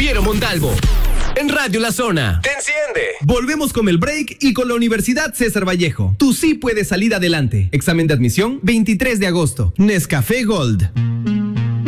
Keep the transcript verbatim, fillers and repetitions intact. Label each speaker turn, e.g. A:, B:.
A: Piero Montalvo. En Radio La Zona.
B: ¡Te enciende!
C: Volvemos con el break y con la Universidad César Vallejo. Tú sí puedes salir adelante. Examen de admisión veintitrés de agosto. Nescafé Gold.